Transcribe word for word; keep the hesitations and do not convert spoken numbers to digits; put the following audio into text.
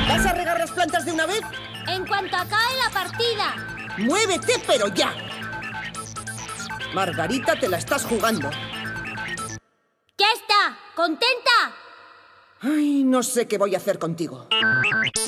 ¿Vas a regar las plantas de una vez? En cuanto acabe la partida. ¡Muévete, pero ya! Margarita, te la estás jugando. ¿Qué está? ¿Contenta? Ay, no sé qué voy a hacer contigo.